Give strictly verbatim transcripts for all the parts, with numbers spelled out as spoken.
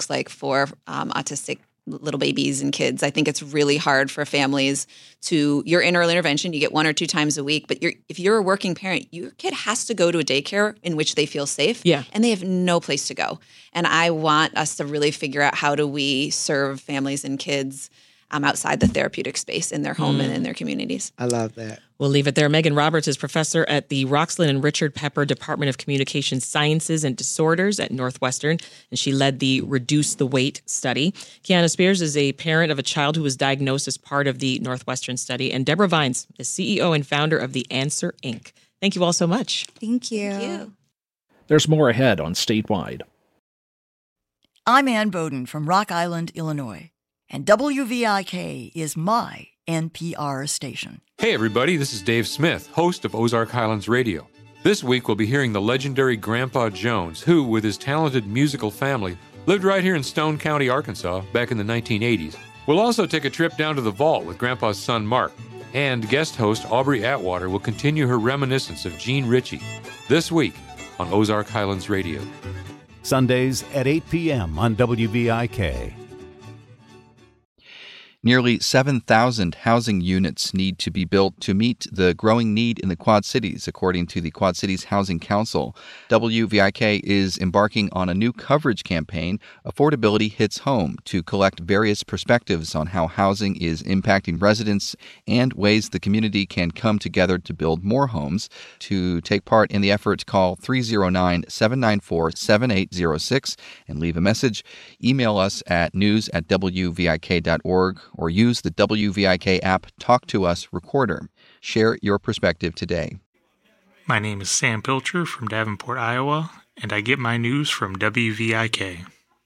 looks like for um, autistic little babies and kids. I think it's really hard for families to, you're in early intervention, you get one or two times a week, but you're, if you're a working parent, your kid has to go to a daycare in which they feel safe, yeah. and they have no place to go. And I want us to really figure out how do we serve families and kids um, outside the therapeutic space in their home mm. and in their communities. I love that. We'll leave it there. Megan Roberts is professor at the Roxland and Richard Pepper Department of Communication Sciences and Disorders at Northwestern, and she led the Reduce the Weight study. Kiana Spears is a parent of a child who was diagnosed as part of the Northwestern study, and Deborah Vines is C E O and founder of The Answer, Incorporated. Thank you all so much. Thank you. Thank you. There's more ahead on Statewide. I'm Ann Bowden from Rock Island, Illinois, and W V I K is my N P R station. Hey everybody, this is Dave Smith, host of Ozark Highlands Radio. This week we'll be hearing the legendary Grandpa Jones, who, with his talented musical family, lived right here in Stone County, Arkansas, back in the nineteen eighties. We'll also take a trip down to the vault with Grandpa's son Mark, and guest host Aubrey Atwater will continue her reminiscence of Gene Ritchie this week on Ozark Highlands Radio. Sundays at eight p.m. on W V I K. Nearly seven thousand housing units need to be built to meet the growing need in the Quad Cities, according to the Quad Cities Housing Council. W V I K is embarking on a new coverage campaign, Affordability Hits Home, to collect various perspectives on how housing is impacting residents and ways the community can come together to build more homes. To take part in the effort, call three oh nine, seven nine four, seven eight oh six and leave a message. Email us at news at w v i k dot org. Or use the W V I K app Talk to Us recorder. Share your perspective today. My name is Sam Pilcher from Davenport, Iowa, and I get my news from W V I K.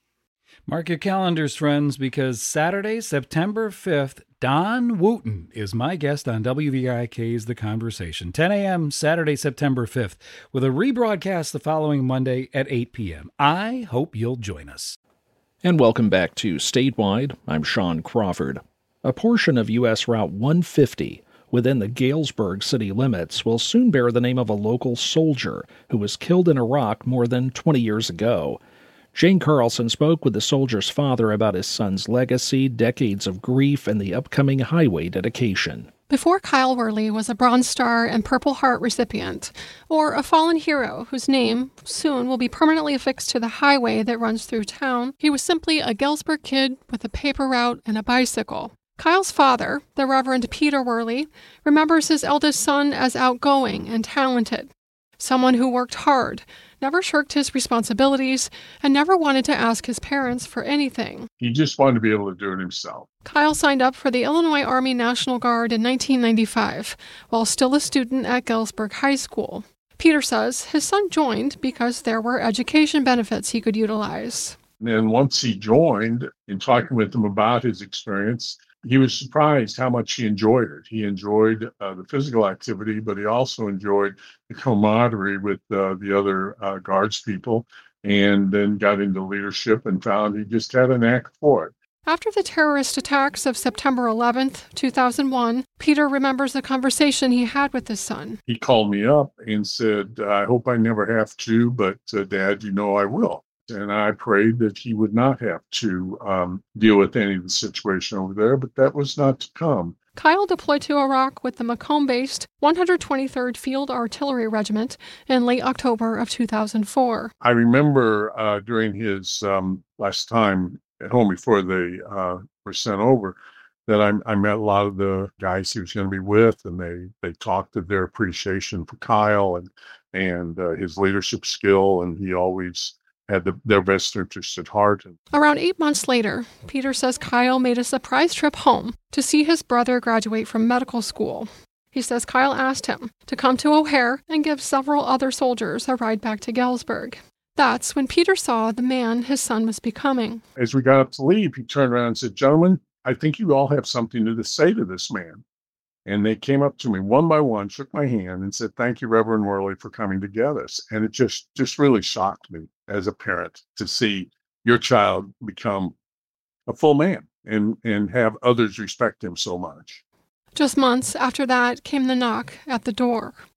Mark your calendars, friends, because Saturday, September fifth, Don Wooten is my guest on W V I K's The Conversation. ten a.m. Saturday, September fifth, with a rebroadcast the following Monday at eight p.m. I hope you'll join us. And welcome back to Statewide. I'm Sean Crawford. A portion of U S Route one fifty within the Galesburg city limits will soon bear the name of a local soldier who was killed in Iraq more than twenty years ago. Jane Carlson spoke with the soldier's father about his son's legacy, decades of grief, and the upcoming highway dedication. Before Kyle Worley was a Bronze Star and Purple Heart recipient, or a fallen hero whose name soon will be permanently affixed to the highway that runs through town, he was simply a Galesburg kid with a paper route and a bicycle. Kyle's father, the Reverend Peter Worley, remembers his eldest son as outgoing and talented, someone who worked hard, never shirked his responsibilities, and never wanted to ask his parents for anything. He just wanted to be able to do it himself. Kyle signed up for the Illinois Army National Guard in nineteen ninety-five, while still a student at Galesburg High School. Peter says his son joined because there were education benefits he could utilize. And once he joined, in talking with him about his experience, he was surprised how much he enjoyed it. He enjoyed uh, the physical activity, but he also enjoyed the camaraderie with uh, the other uh, guards people, and then got into leadership and found he just had a knack for it. After the terrorist attacks of September eleventh, two thousand one, Peter remembers the conversation he had with his son. He called me up and said, I hope I never have to, but uh, Dad, you know I will. And I prayed that he would not have to um, deal with any of the situation over there, but that was not to come. Kyle deployed to Iraq with the Macomb-based one hundred twenty-third Field Artillery Regiment in late October of two thousand four. I remember uh, during his um, last time at home before they uh, were sent over, that I, I met a lot of the guys he was going to be with, and they, they talked of their appreciation for Kyle and, and uh, his leadership skill, and he always had the, their best interests at heart. Around eight months later, Peter says Kyle made a surprise trip home to see his brother graduate from medical school. He says Kyle asked him to come to O'Hare and give several other soldiers a ride back to Galesburg. That's when Peter saw the man his son was becoming. As we got up to leave, he turned around and said, gentlemen, I think you all have something to say to this man. And they came up to me one by one, shook my hand, and said, thank you, Reverend Worley, for coming to get us. And it just, just really shocked me as a parent to see your child become a full man and, and have others respect him so much. Just months after that came the knock at the door.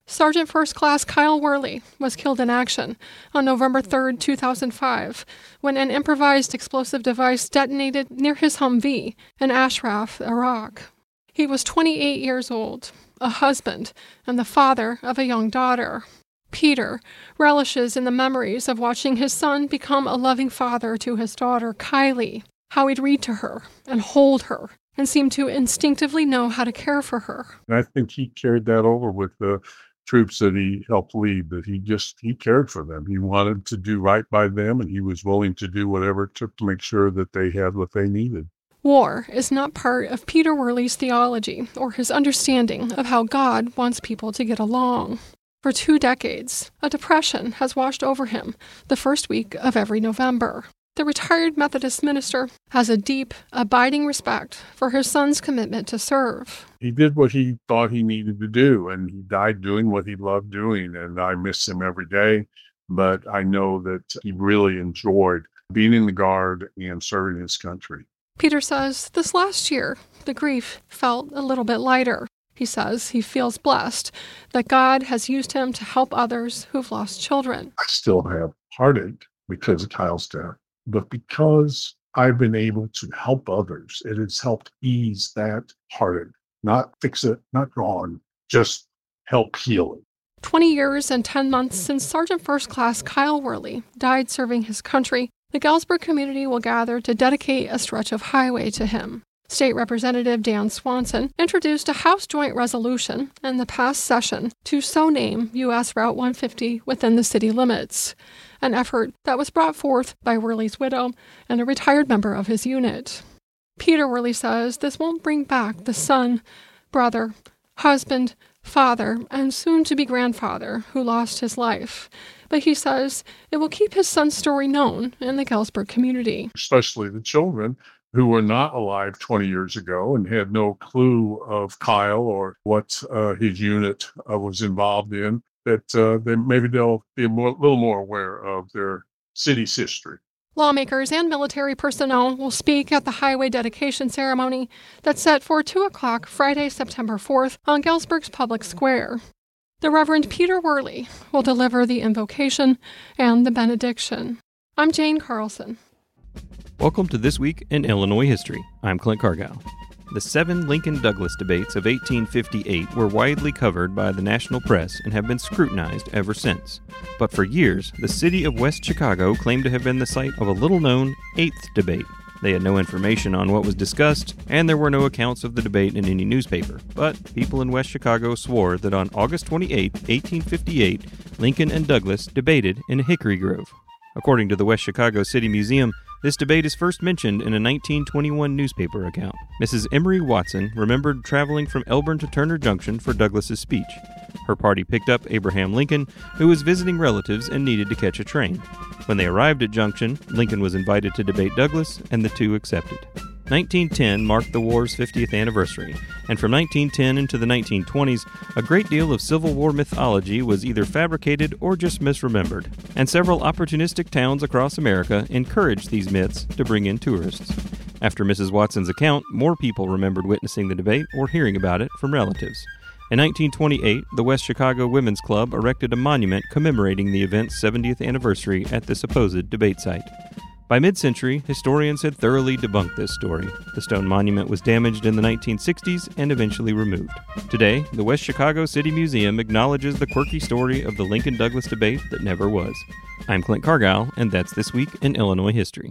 Sergeant First Class Kyle Worley was killed in action on November third, two thousand five, when an improvised explosive device detonated near his Humvee in Ashraf, Iraq. He was twenty-eight years old, a husband, and the father of a young daughter. Peter relishes in the memories of watching his son become a loving father to his daughter, Kylie, how he'd read to her and hold her and seemed to instinctively know how to care for her. And I think he carried that over with the troops that he helped lead, that he just, he cared for them. He wanted to do right by them, and he was willing to do whatever it took to make sure that they had what they needed. War is not part of Peter Worley's theology or his understanding of how God wants people to get along. For two decades, a depression has washed over him the first week of every November. The retired Methodist minister has a deep, abiding respect for his son's commitment to serve. He did what he thought he needed to do, and he died doing what he loved doing, and I miss him every day, but I know that he really enjoyed being in the Guard and serving his country. Peter says this last year, the grief felt a little bit lighter. He says he feels blessed that God has used him to help others who've lost children. I still have heartache because of Kyle's death, but because I've been able to help others, it has helped ease that heartache. Not fix it, not gone, just help heal it. twenty years and ten months since Sergeant First Class Kyle Worley died serving his country, the Galesburg community will gather to dedicate a stretch of highway to him. State Representative Dan Swanson introduced a House joint resolution in the past session to so name U S Route one fifty within the city limits, an effort that was brought forth by Worley's widow and a retired member of his unit. Peter Worley says this won't bring back the son, brother, husband, father, and soon-to-be grandfather who lost his life, but he says it will keep his son's story known in the Galesburg community. Especially the children who were not alive twenty years ago and had no clue of Kyle or what uh, his unit uh, was involved in, that uh, they, maybe they'll be a more, little more aware of their city's history. Lawmakers and military personnel will speak at the highway dedication ceremony that's set for two o'clock Friday, September fourth on Galesburg's Public Square. The Reverend Peter Worley will deliver the invocation and the benediction. I'm Jane Carlson. Welcome to This Week in Illinois History. I'm Clint Cargile. The seven Lincoln-Douglas debates of eighteen fifty-eight were widely covered by the national press and have been scrutinized ever since. But for years, the city of West Chicago claimed to have been the site of a little-known eighth debate. They had no information on what was discussed, and there were no accounts of the debate in any newspaper. But people in West Chicago swore that on August twenty-eighth, eighteen fifty-eight, Lincoln and Douglas debated in a hickory grove. According to the West Chicago City Museum, this debate is first mentioned in a nineteen twenty-one newspaper account. Missus Emery Watson remembered traveling from Elburn to Turner Junction for Douglas's speech. Her party picked up Abraham Lincoln, who was visiting relatives and needed to catch a train. When they arrived at Junction, Lincoln was invited to debate Douglas, and the two accepted. nineteen ten marked the war's fiftieth anniversary, and from nineteen ten into the nineteen twenties, a great deal of Civil War mythology was either fabricated or just misremembered, and several opportunistic towns across America encouraged these myths to bring in tourists. After Missus Watson's account, more people remembered witnessing the debate or hearing about it from relatives. In nineteen twenty-eight, the West Chicago Women's Club erected a monument commemorating the event's seventieth anniversary at the supposed debate site. By mid-century, historians had thoroughly debunked this story. The stone monument was damaged in the nineteen sixties and eventually removed. Today, the West Chicago City Museum acknowledges the quirky story of the Lincoln-Douglas debate that never was. I'm Clint Cargile, and that's This Week in Illinois History.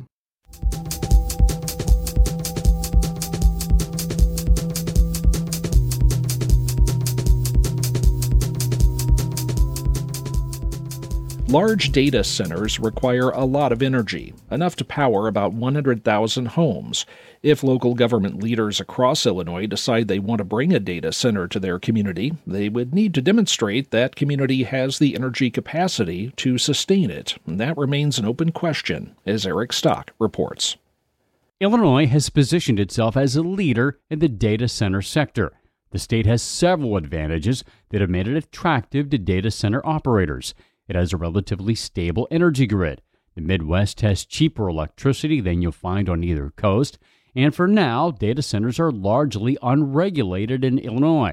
Large data centers require a lot of energy, enough to power about one hundred thousand homes. If local government leaders across Illinois decide they want to bring a data center to their community, they would need to demonstrate that community has the energy capacity to sustain it. And that remains an open question, as Eric Stock reports. Illinois has positioned itself as a leader in the data center sector. The state has several advantages that have made it attractive to data center operators. It has a relatively stable energy grid. The Midwest has cheaper electricity than you'll find on either coast. And for now, data centers are largely unregulated in Illinois.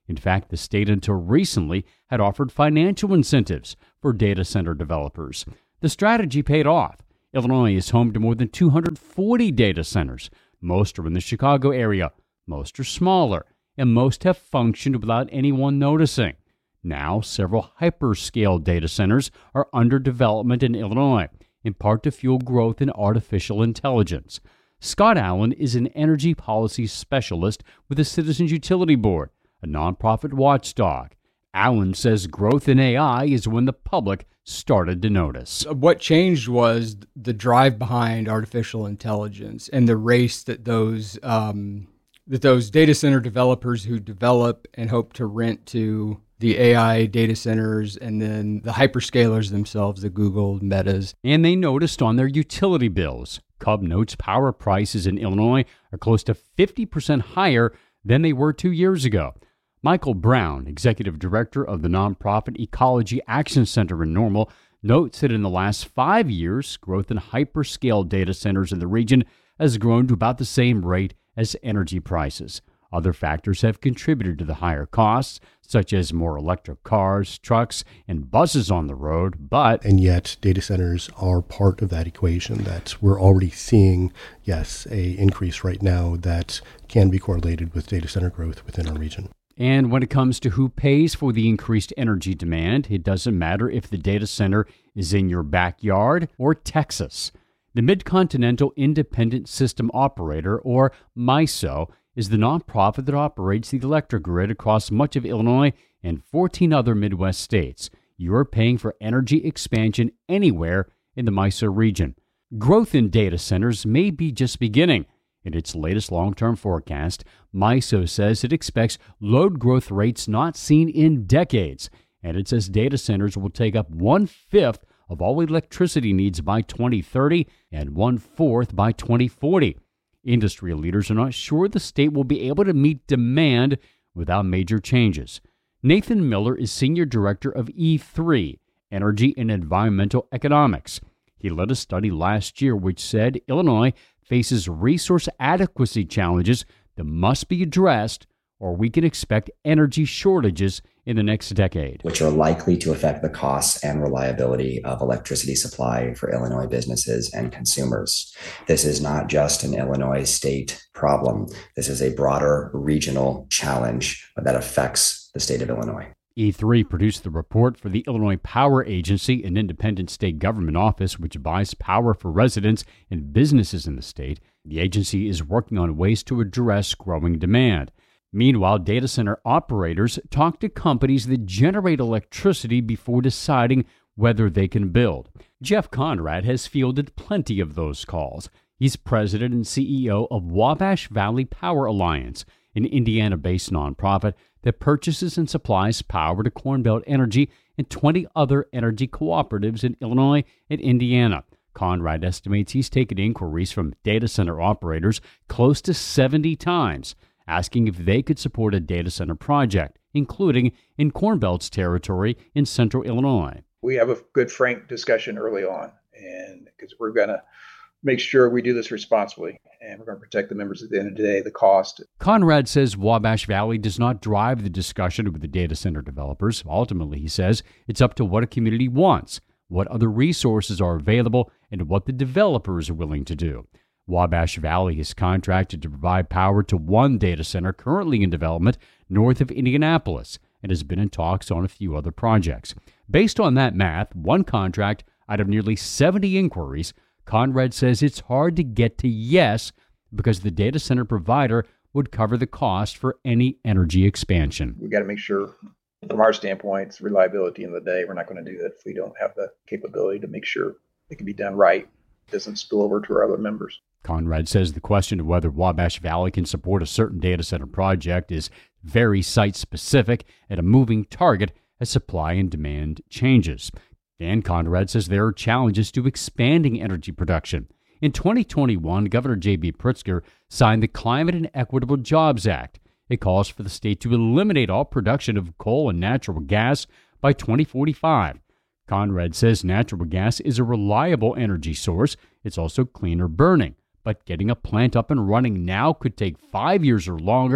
In fact, the state until recently had offered financial incentives for data center developers. The strategy paid off. Illinois is home to more than two hundred forty data centers. Most are in the Chicago area, most are smaller, and most have functioned without anyone noticing. Now, several hyperscale data centers are under development in Illinois, in part to fuel growth in artificial intelligence. Scott Allen is an energy policy specialist with the Citizens Utility Board, a nonprofit watchdog. Allen says growth in A I is when the public started to notice. What changed was the drive behind artificial intelligence and the race that those um, that those data center developers who develop and hope to rent to the A I data centers and then the hyperscalers themselves, the Google, Metas. And they noticed on their utility bills. C U B notes power prices in Illinois are close to fifty percent higher than they were two years ago. Michael Brown, executive director of the nonprofit Ecology Action Center in Normal, notes that in the last five years, growth in hyperscale data centers in the region has grown to about the same rate as energy prices. Other factors have contributed to the higher costs, such as more electric cars, trucks, and buses on the road, but... And yet, data centers are part of that equation that we're already seeing, yes, a increase right now that can be correlated with data center growth within our region. And when it comes to who pays for the increased energy demand, it doesn't matter if the data center is in your backyard or Texas. The Mid-Continental Independent System Operator, or MISO, is the nonprofit that operates the electric grid across much of Illinois and fourteen other Midwest states. You're paying for energy expansion anywhere in the MISO region. Growth in data centers may be just beginning. In its latest long-term forecast, MISO says it expects load growth rates not seen in decades, and it says data centers will take up one-fifth of all electricity needs by twenty thirty and one-fourth by twenty forty. Industry leaders are not sure the state will be able to meet demand without major changes. Nathan Miller is Senior Director of E three, Energy and Environmental Economics. He led a study last year which said Illinois faces resource adequacy challenges that must be addressed, or we can expect energy shortages in the next decade, which are likely to affect the costs and reliability of electricity supply for Illinois businesses and consumers. This is not just an Illinois state problem. This is a broader regional challenge that affects the state of Illinois. E three produced the report for the Illinois Power Agency, an independent state government office which buys power for residents and businesses in the state. The agency is working on ways to address growing demand. Meanwhile, data center operators talk to companies that generate electricity before deciding whether they can build. Jeff Conrad has fielded plenty of those calls. He's president and C E O of Wabash Valley Power Alliance, an Indiana-based nonprofit that purchases and supplies power to Corn Belt Energy and twenty other energy cooperatives in Illinois and Indiana. Conrad estimates he's taken inquiries from data center operators close to seventy times, asking if they could support a data center project, including in Corn Belt's territory in central Illinois. We have a good, frank discussion early on, and because we're going to make sure we do this responsibly, and we're going to protect the members at the end of the day, the cost. Conrad says Wabash Valley does not drive the discussion with the data center developers. Ultimately, he says, it's up to what a community wants, what other resources are available, and what the developers are willing to do. Wabash Valley is contracted to provide power to one data center currently in development north of Indianapolis and has been in talks on a few other projects. Based on that math, one contract out of nearly seventy inquiries, Conrad says it's hard to get to yes because the data center provider would cover the cost for any energy expansion. We got to make sure, from our standpoint, it's reliability in the day. We're not going to do that if we don't have the capability to make sure it can be done right. It doesn't spill over to our other members. Conrad says the question of whether Wabash Valley can support a certain data center project is very site-specific and a moving target as supply and demand changes. Dan Conrad says there are challenges to expanding energy production. In twenty twenty-one, Governor J B Pritzker signed the Climate and Equitable Jobs Act. It calls for the state to eliminate all production of coal and natural gas by twenty forty-five. Conrad says natural gas is a reliable energy source. It's also cleaner burning. But getting a plant up and running now could take five years or longer,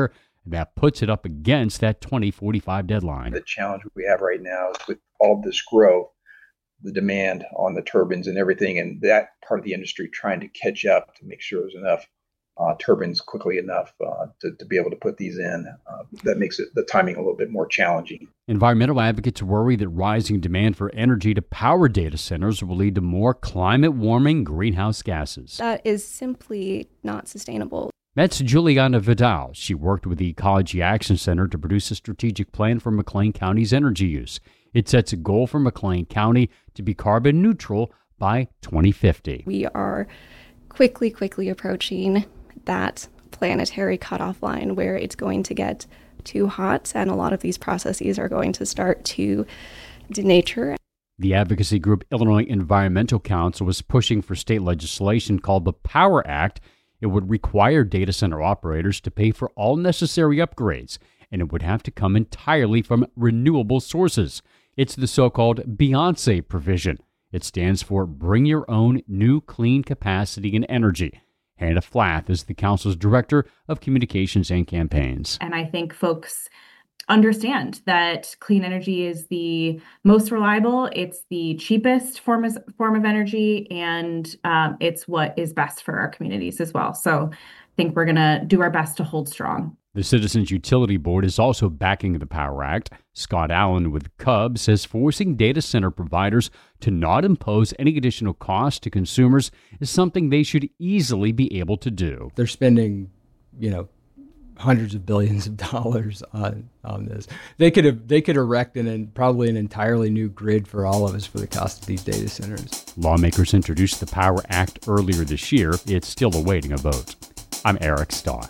and that puts it up against that twenty forty-five deadline. The challenge we have right now is with all this growth, the demand on the turbines and everything, and that part of the industry trying to catch up to make sure there's enough uh, turbines quickly enough uh, to, to be able to put these in. Uh, that makes it the timing a little bit more challenging. Environmental advocates worry that rising demand for energy to power data centers will lead to more climate-warming greenhouse gases. That is simply not sustainable. That's Juliana Vidal. She worked with the Ecology Action Center to produce a strategic plan for McLean County's energy use. It sets a goal for McLean County to be carbon neutral by twenty fifty. We are quickly, quickly approaching that planetary cutoff line where it's going to get too hot, and a lot of these processes are going to start to denature. The advocacy group Illinois Environmental Council was pushing for state legislation called the Power Act. It would require data center operators to pay for all necessary upgrades, and it would have to come entirely from renewable sources. It's the so-called Beyonce provision. It stands for Bring Your Own New Clean Capacity and Energy. Hannah Flath is the council's director of communications and campaigns. And I think folks understand that clean energy is the most reliable, it's the cheapest form of, form of energy, and um, it's what is best for our communities as well. So I think we're going to do our best to hold strong. The Citizens Utility Board is also backing the Power Act. Scott Allen with C U B says forcing data center providers to not impose any additional costs to consumers is something they should easily be able to do. They're spending, you know, hundreds of billions of dollars on on this. They could have they could erect an, an probably an entirely new grid for all of us for the cost of these data centers. Lawmakers introduced the Power Act earlier this year. It's still awaiting a vote. I'm Eric Stock.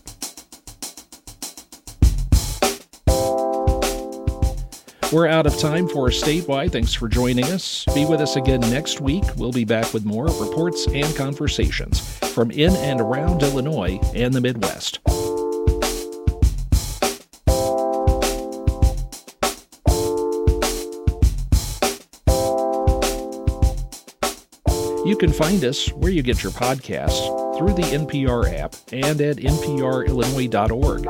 We're out of time for Statewide. Thanks for joining us. Be with us again next week. We'll be back with more reports and conversations from in and around Illinois and the Midwest. You can find us where you get your podcasts, through the N P R app, and at n p r illinois dot org.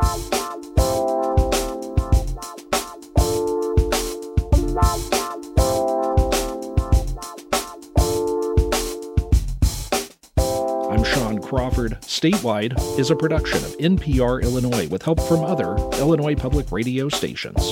I'm Sean Crawford. Statewide is a production of N P R Illinois with help from other Illinois public radio stations.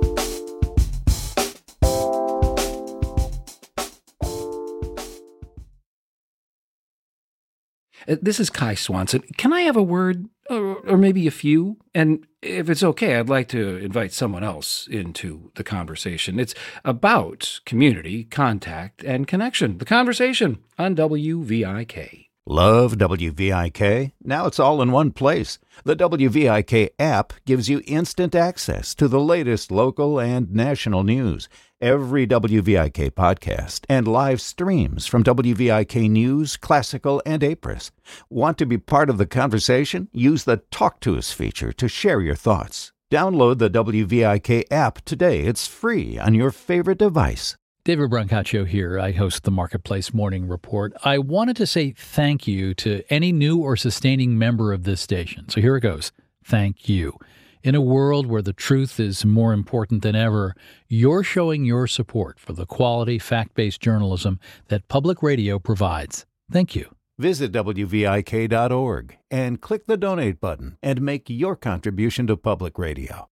This is Kai Swanson. Can I have a word, or, or maybe a few? And if it's okay, I'd like to invite someone else into the conversation. It's about community, contact, and connection. The Conversation on W V I K. Love W V I K? Now it's all in one place. The W V I K app gives you instant access to the latest local and national news, every W V I K podcast, and live streams from W V I K News, Classical, and Apris. Want to be part of the conversation? Use the Talk to Us feature to share your thoughts. Download the W V I K app today. It's free on your favorite device. David Brancaccio here. I host the Marketplace Morning Report. I wanted to say thank you to any new or sustaining member of this station. So here it goes. Thank you. In a world where the truth is more important than ever, you're showing your support for the quality, fact-based journalism that public radio provides. Thank you. Visit W V I K dot org and click the donate button and make your contribution to public radio.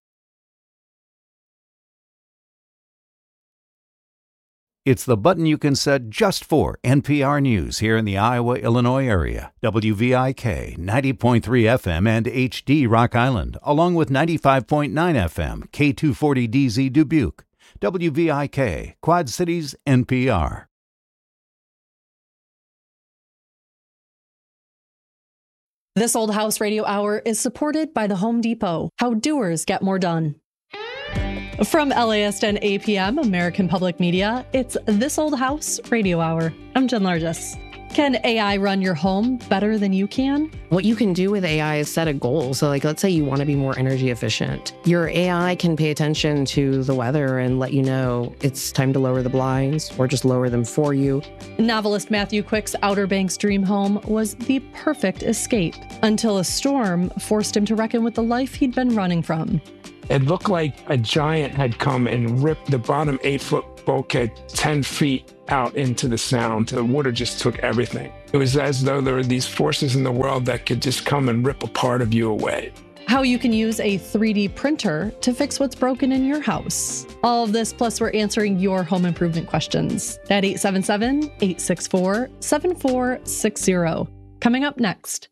It's the button you can set just for N P R News here in the Iowa-Illinois area. W V I K, ninety point three F M and H D Rock Island, along with ninety-five point nine F M, K two forty D Z Dubuque. W V I K, Quad Cities, N P R. This Old House Radio Hour is supported by the Home Depot. How doers get more done. From L A S ten A P M, American Public Media, it's This Old House Radio Hour. I'm Jen Largess. Can A I run your home better than you can? What you can do with A I is set a goal. So like, let's say you want to be more energy efficient. Your A I can pay attention to the weather and let you know it's time to lower the blinds or just lower them for you. Novelist Matthew Quick's Outer Banks dream home was the perfect escape until a storm forced him to reckon with the life he'd been running from. It looked like a giant had come and ripped the bottom eight-foot bulkhead ten feet out into the sound. The water just took everything. It was as though there were these forces in the world that could just come and rip a part of you away. How you can use a three D printer to fix what's broken in your house. All of this, plus we're answering your home improvement questions at eight seven seven, eight six four, seven four six zero. Coming up next.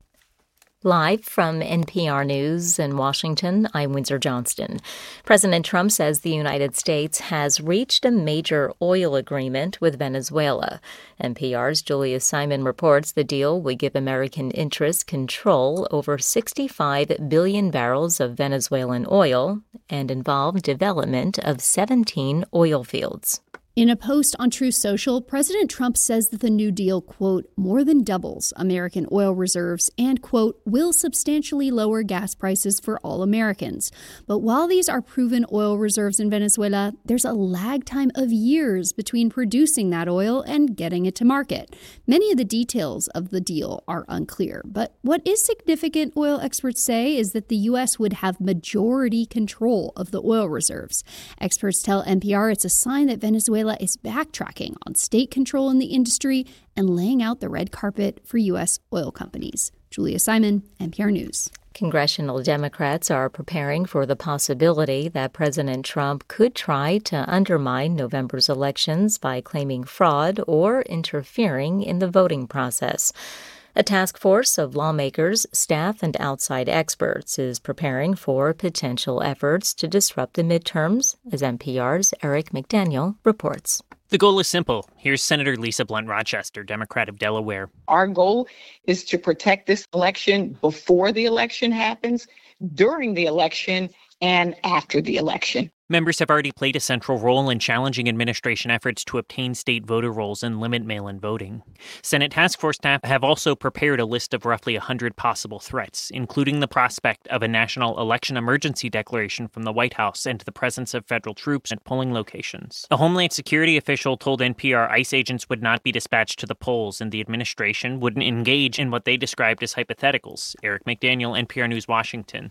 Live from N P R News in Washington, I'm Windsor Johnston. President Trump says the United States has reached a major oil agreement with Venezuela. N P R's Julia Simon reports the deal would give American interests control over sixty-five billion barrels of Venezuelan oil and involve development of seventeen oil fields. In a post on Truth Social, President Trump says that the new deal, quote, more than doubles American oil reserves and, quote, will substantially lower gas prices for all Americans. But while these are proven oil reserves in Venezuela, there's a lag time of years between producing that oil and getting it to market. Many of the details of the deal are unclear. But what is significant, oil experts say, is that the U S would have majority control of the oil reserves. Experts tell N P R it's a sign that Venezuela is backtracking on state control in the industry and laying out the red carpet for U S oil companies. Julia Simon, N P R News. Congressional Democrats are preparing for the possibility that President Trump could try to undermine November's elections by claiming fraud or interfering in the voting process. A task force of lawmakers, staff, and outside experts is preparing for potential efforts to disrupt the midterms, as N P R's Eric McDaniel reports. The goal is simple. Here's Senator Lisa Blunt Rochester, Democrat of Delaware. Our goal is to protect this election before the election happens, during the election, and after the election. Members have already played a central role in challenging administration efforts to obtain state voter rolls and limit mail-in voting. Senate task force staff have also prepared a list of roughly one hundred possible threats, including the prospect of a national election emergency declaration from the White House and the presence of federal troops at polling locations. A Homeland Security official told N P R ICE agents would not be dispatched to the polls and the administration wouldn't engage in what they described as hypotheticals. Eric McDaniel, N P R News, Washington.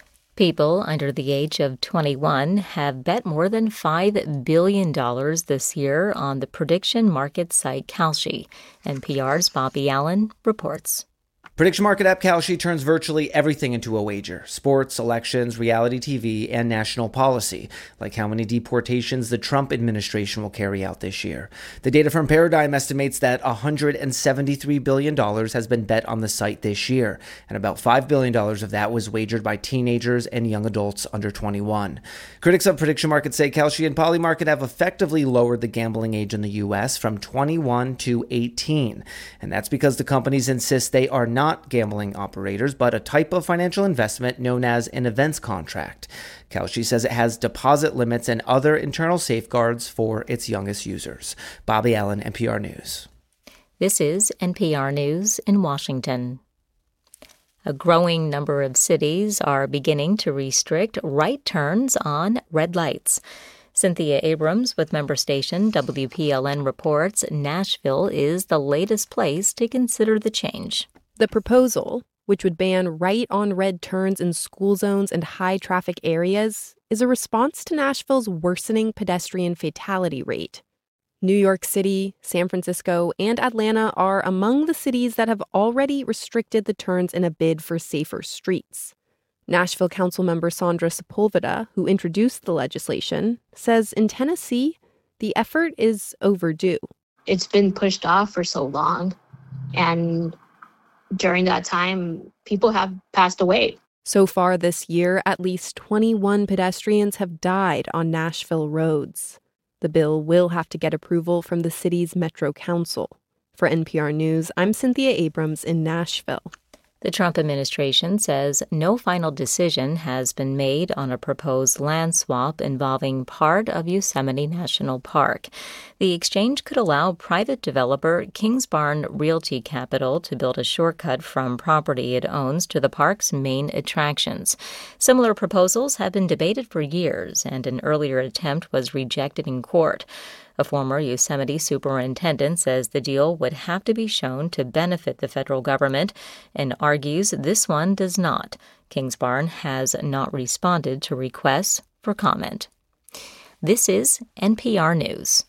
People under the age of twenty-one have bet more than five billion dollars this year on the prediction market site Kalshi. N P R's Bobby Allen reports. Prediction market app Kalshi turns virtually everything into a wager. Sports, elections, reality T V, and national policy, like how many deportations the Trump administration will carry out this year. The data from Paradigm estimates that one hundred seventy-three billion dollars has been bet on the site this year, and about five billion dollars of that was wagered by teenagers and young adults under twenty-one. Critics of prediction markets say Kalshi and Polymarket have effectively lowered the gambling age in the U S from twenty-one to eighteen, and that's because the companies insist they are not Not gambling operators, but a type of financial investment known as an events contract. Kalshi says it has deposit limits and other internal safeguards for its youngest users. Bobby Allen, N P R News. This is N P R News in Washington. A growing number of cities are beginning to restrict right turns on red lights. Cynthia Abrams with member station W P L N reports Nashville is the latest place to consider the change. The proposal, which would ban right-on-red turns in school zones and high-traffic areas, is a response to Nashville's worsening pedestrian fatality rate. New York City, San Francisco, and Atlanta are among the cities that have already restricted the turns in a bid for safer streets. Nashville Councilmember Sandra Sepulveda, who introduced the legislation, says in Tennessee, the effort is overdue. It's been pushed off for so long, and during that time, people have passed away. So far this year, at least twenty-one pedestrians have died on Nashville roads. The bill will have to get approval from the city's Metro Council. For N P R News, I'm Cynthia Abrams in Nashville. The Trump administration says no final decision has been made on a proposed land swap involving part of Yosemite National Park. The exchange could allow private developer Kingsbarn Realty Capital to build a shortcut from property it owns to the park's main attractions. Similar proposals have been debated for years, and an earlier attempt was rejected in court. A former Yosemite superintendent says the deal would have to be shown to benefit the federal government and argues this one does not. Kingsbarn has not responded to requests for comment. This is N P R News.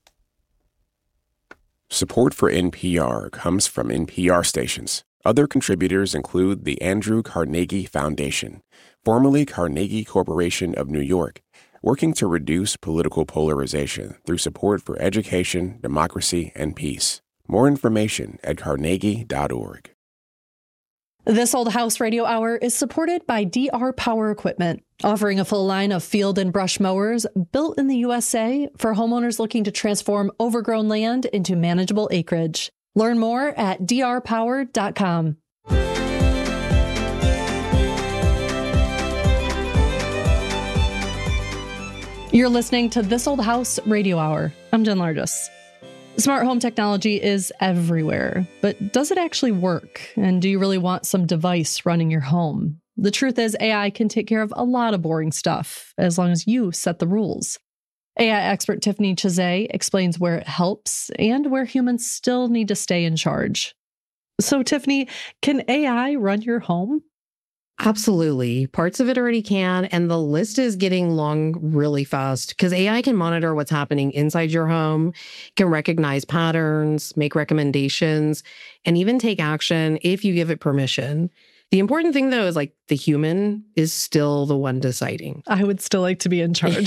Support for N P R comes from N P R stations. Other contributors include the Andrew Carnegie Foundation, formerly Carnegie Corporation of New York, working to reduce political polarization through support for education, democracy, and peace. More information at carnegie dot org. This Old House Radio Hour is supported by D R Power Equipment, offering a full line of field and brush mowers built in the U S A for homeowners looking to transform overgrown land into manageable acreage. Learn more at d r power dot com. You're listening to This Old House Radio Hour. I'm Jen Largis. Smart home technology is everywhere, but does it actually work? And do you really want some device running your home? The truth is, A I can take care of a lot of boring stuff, as long as you set the rules. A I expert Tiffany Chazet explains where it helps and where humans still need to stay in charge. So, Tiffany, can A I run your home? Absolutely. Parts of it already can, and the list is getting long really fast because A I can monitor what's happening inside your home, can recognize patterns, make recommendations, and even take action if you give it permission. The important thing, though, is like the human is still the one deciding. I would still like to be in charge.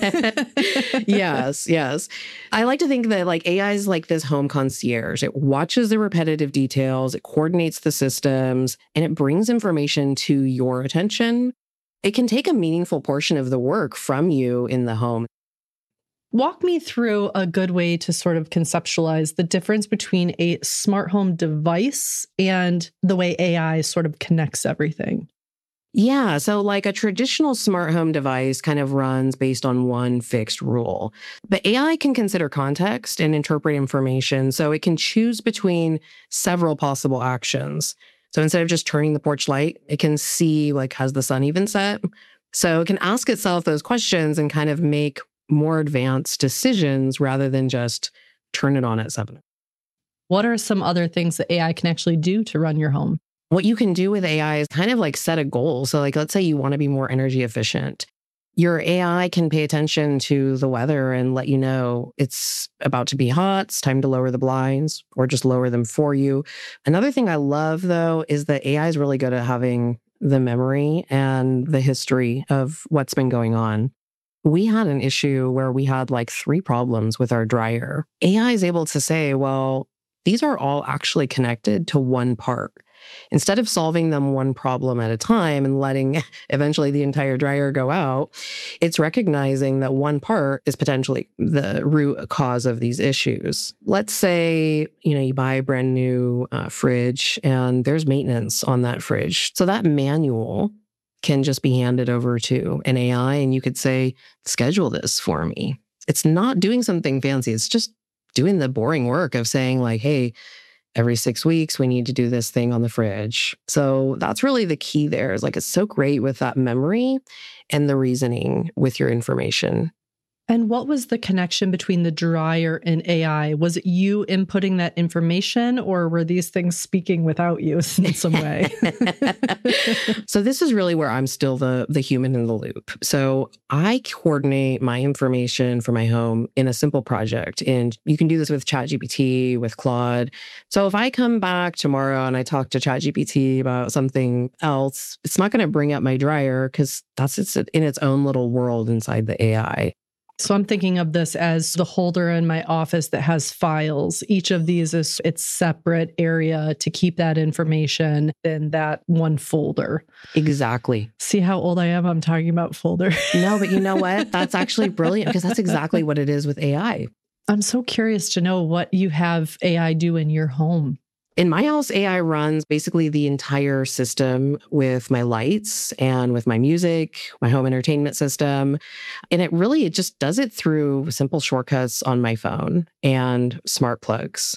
Yes, yes. I like to think that like A I is like this home concierge. It watches the repetitive details, it coordinates the systems, and it brings information to your attention. It can take a meaningful portion of the work from you in the home. Walk me through a good way to sort of conceptualize the difference between a smart home device and the way A I sort of connects everything. Yeah, so like a traditional smart home device kind of runs based on one fixed rule. But A I can consider context and interpret information, so it can choose between several possible actions. So instead of just turning the porch light, it can see, like, has the sun even set? So it can ask itself those questions and kind of make more advanced decisions rather than just turn it on at seven. What are some other things that A I can actually do to run your home? What you can do with A I is kind of like set a goal. So like, let's say you want to be more energy efficient. Your A I can pay attention to the weather and let you know it's about to be hot, it's time to lower the blinds, or just lower them for you. Another thing I love, though, is that A I is really good at having the memory and the history of what's been going on. We had an issue where we had like three problems with our dryer. A I is able to say, well, these are all actually connected to one part. Instead of solving them one problem at a time and letting eventually the entire dryer go out, it's recognizing that one part is potentially the root cause of these issues. Let's say, you know, you buy a brand new uh, fridge and there's maintenance on that fridge. So that manual can just be handed over to an A I and you could say, schedule this for me. It's not doing something fancy. It's just doing the boring work of saying like, hey, every six weeks, we need to do this thing on the fridge. So that's really the key there is like, it's so great with that memory and the reasoning with your information. And what was the connection between the dryer and A I? Was it you inputting that information, or were these things speaking without you in some way? So this is really where I'm still the, the human in the loop. So I coordinate my information for my home in a simple project. And you can do this with ChatGPT, with Claude. So if I come back tomorrow and I talk to ChatGPT about something else, it's not going to bring up my dryer because that's it's in its own little world inside the A I. So I'm thinking of this as the holder in my office that has files. Each of these is its separate area to keep that information in that one folder. Exactly. See how old I am? I'm talking about folder. No, but you know what? That's actually brilliant because that's exactly what it is with A I. I'm so curious to know what you have A I do in your home. In my house, A I runs basically the entire system with my lights and with my music, my home entertainment system. And it really, it just does it through simple shortcuts on my phone and smart plugs.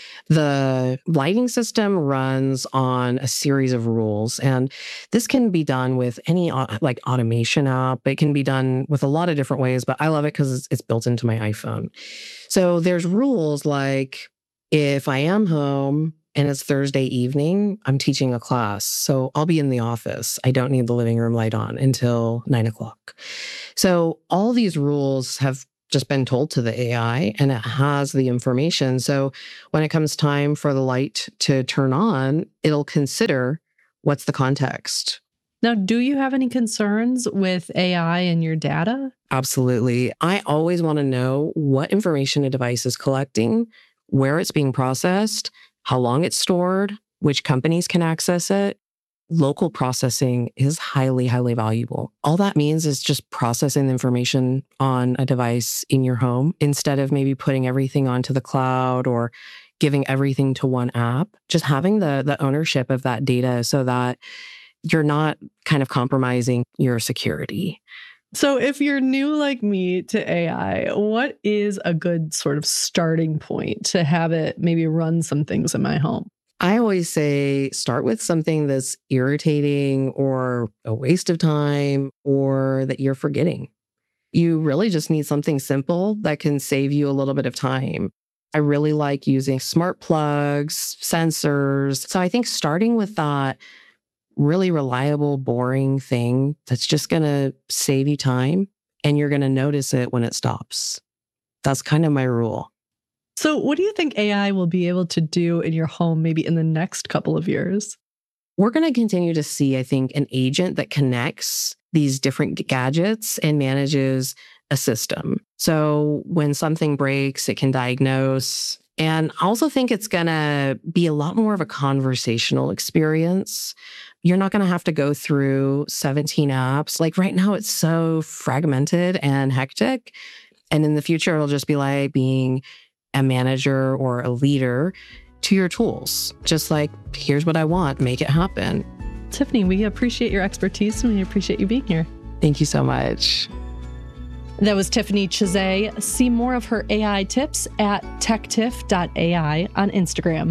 The lighting system runs on a series of rules, and this can be done with any like automation app. It can be done with a lot of different ways, but I love it because it's, it's built into my iPhone. So there's rules like if I am home and it's Thursday evening, I'm teaching a class, so I'll be in the office. I don't need the living room light on until nine o'clock. So all these rules have just been told to the A I, and it has the information. So when it comes time for the light to turn on, it'll consider what's the context. Now, do you have any concerns with A I and your data? Absolutely. I always want to know what information a device is collecting, where it's being processed, how long it's stored, which companies can access it. Local processing is highly, highly valuable. All that means is just processing the information on a device in your home instead of maybe putting everything onto the cloud or giving everything to one app. Just having the, the ownership of that data so that you're not kind of compromising your security. So if you're new like me to A I, what is a good sort of starting point to have it maybe run some things in my home? I always say start with something that's irritating or a waste of time or that you're forgetting. You really just need something simple that can save you a little bit of time. I really like using smart plugs, sensors. So I think starting with that really reliable, boring thing that's just going to save you time and you're going to notice it when it stops. That's kind of my rule. So what do you think A I will be able to do in your home maybe in the next couple of years? We're going to continue to see, I think, an agent that connects these different gadgets and manages a system. So when something breaks, it can diagnose. And I also think it's going to be a lot more of a conversational experience. You're not going to have to go through seventeen apps. Like right now, it's so fragmented and hectic. And in the future, it'll just be like being a manager or a leader to your tools. Just like, here's what I want, make it happen. Tiffany, we appreciate your expertise and we appreciate you being here. Thank you so much. That was Tiffany Chizet. See more of her A I tips at tech tiff dot A I on Instagram.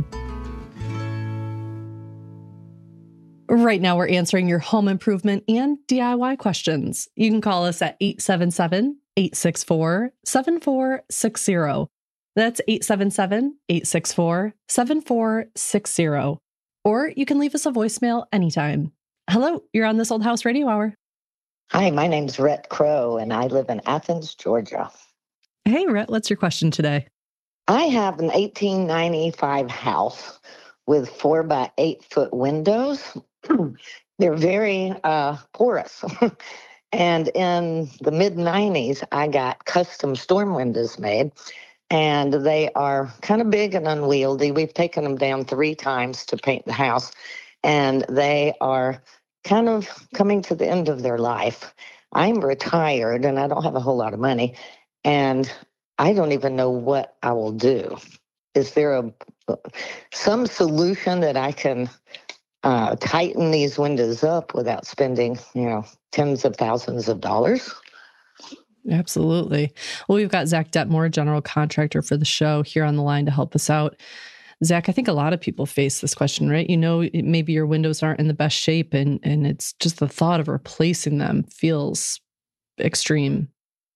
Right now, we're answering your home improvement and D I Y questions. You can call us at eight seven seven, eight six four, seven four six zero. That's eight seven seven, eight six four, seven four six zero. Or you can leave us a voicemail anytime. Hello, you're on This Old House Radio Hour. Hi, my name's Rhett Crow, and I live in Athens, Georgia. Hey, Rhett, what's your question today? I have an eighteen ninety-five house with four by eight foot windows. They're very uh, porous. And in the mid nineties, I got custom storm windows made. And they are kind of big and unwieldy. We've taken them down three times to paint the house, and they are kind of coming to the end of their life. I'm retired, and I don't have a whole lot of money, and I don't even know what I will do. Is there a some solution that I can uh, tighten these windows up without spending, you know, tens of thousands of dollars? Absolutely. Well, we've got Zach Detmore, general contractor for the show, here on the line to help us out. Zach, I think a lot of people face this question, right? You know, maybe your windows aren't in the best shape, and and it's just the thought of replacing them feels extreme.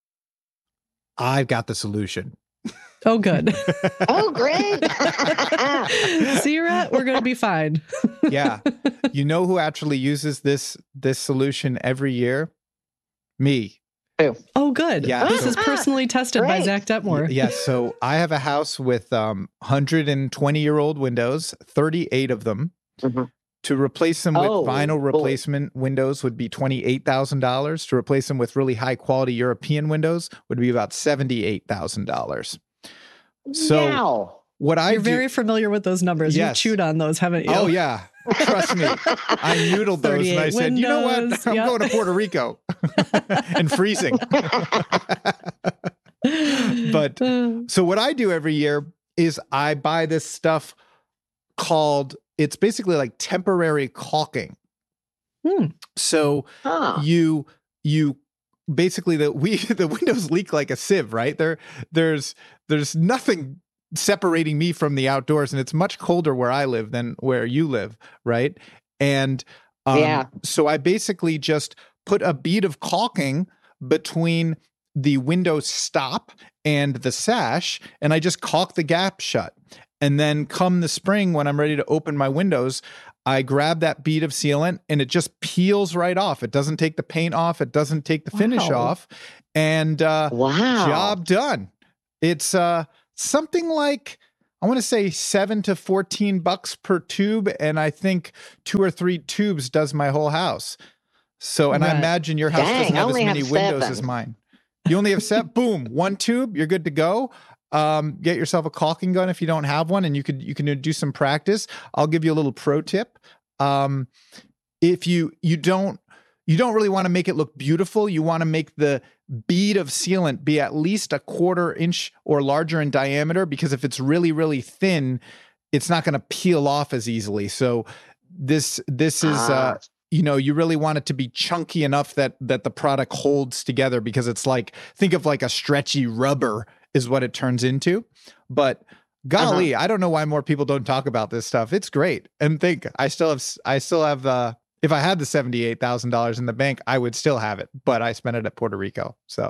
I've got the solution. Oh, good. Oh, great. See, Rhett, we're going to be fine. Yeah. You know who actually uses this this solution every year? Me. Oh, good. Yeah, this so, is personally tested by Zach Detmore. Yes. So I have a house with um, one hundred twenty year old windows, thirty-eight of them. Mm-hmm. To replace them with Oh, vinyl boy. replacement windows would be twenty-eight thousand dollars. To replace them with really high quality European windows would be about seventy-eight thousand dollars. So Wow. what I You're do, very familiar with those numbers. Yes. You've chewed on those, haven't you? Oh, yeah. Trust me. I noodled those and I said, you know what? windows, I'm yep. going to Puerto Rico and freezing. But so what I do every year is I buy this stuff called, it's basically like temporary caulking. Hmm. So Huh. you you basically the we the windows leak like a sieve, right? There there's there's nothing separating me from the outdoors, and it's much colder where I live than where you live, right? And um, Yeah. so I basically just put a bead of caulking between the window stop and the sash, and I just caulk the gap shut. And then come the spring, when I'm ready to open my windows, I grab that bead of sealant and it just peels right off. It doesn't take the paint off. It doesn't take the finish Wow. off. And uh, Wow. job done. It's uh, something like, I want to say seven to fourteen bucks per tube. And I think two or three tubes does my whole house. So, and I Right. imagine your house Dang, doesn't I have as only many have windows seven. as mine. You only have set, boom, one tube, you're good to go. Um, get yourself a caulking gun if you don't have one, and you could you can do some practice. I'll give you a little pro tip. Um, if you you don't you don't really want to make it look beautiful, you want to make the bead of sealant be at least a quarter inch or larger in diameter, because if it's really really thin, it's not going to peel off as easily. So this this is uh, Ah. you know, you really want it to be chunky enough that that the product holds together, because it's like, think of like a stretchy rubber is what it turns into. But golly, I don't know why more people don't talk about this stuff. It's great. And think, I still have, I still have, uh, if I had the seventy-eight thousand dollars in the bank, I would still have it, but I spent it at Puerto Rico. So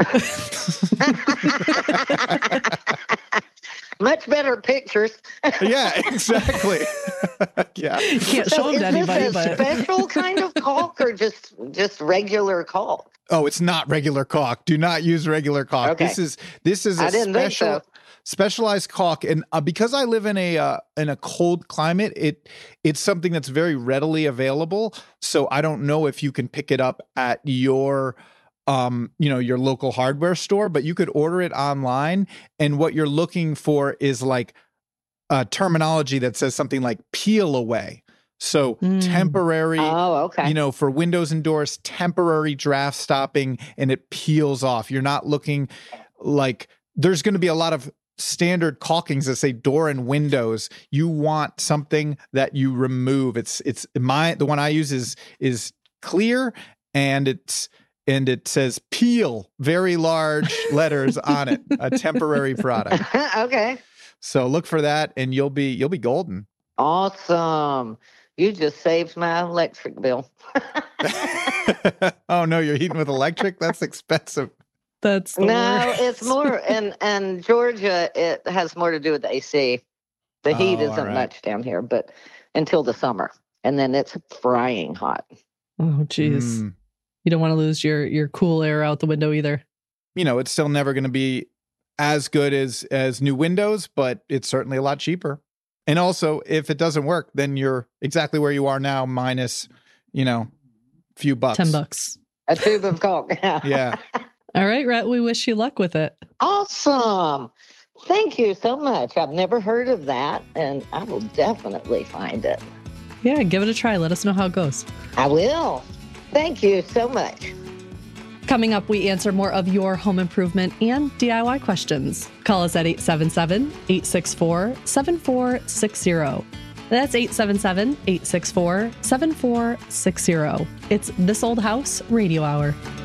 Much better pictures. yeah, exactly. yeah. You can't So show them is to anybody, this a but special kind of caulk or just just regular caulk? Oh, it's not regular caulk. Do not use regular caulk. Okay. This is this is a I didn't think special so. specialized caulk, and uh, because I live in a uh, in a cold climate, it it's something that's very readily available. So I don't know if you can pick it up at your um you know your local hardware store, but you could order it online. And what you're looking for is like a terminology that says something like peel away. So Mm. temporary, Oh, okay. you know, for windows and doors, temporary draft stopping, and it peels off. You're not looking like, there's going to be a lot of standard caulkings that say door and windows. You want something that you remove. It's it's my the one I use is is clear, and it's and it says peel, very large letters on it. A temporary product. Okay. So look for that, and you'll be you'll be golden. Awesome. You just saved my electric bill. Oh no, you're heating with electric? That's expensive. that's the No, worst. it's more in in Georgia. It has more to do with the A C. The heat Oh, all isn't right. much down here, but until the summer, and then it's frying hot. Oh, geez. Mm. You don't want to lose your your cool air out the window either. You know, it's still never going to be as good as as new windows, but it's certainly a lot cheaper. And also, if it doesn't work, then you're exactly where you are now, minus, you know, a few bucks. Ten bucks. A tube of caulk. Yeah. All right, Rhett, we wish you luck with it. Awesome. Thank you so much. I've never heard of that, and I will definitely find it. Yeah, give it a try. Let us know how it goes. I will. Thank you so much. Coming up, we answer more of your home improvement and D I Y questions. Call us at eight seven seven, eight six four, seven four six zero. That's eight seven seven, eight six four, seven four six zero. It's This Old House Radio Hour.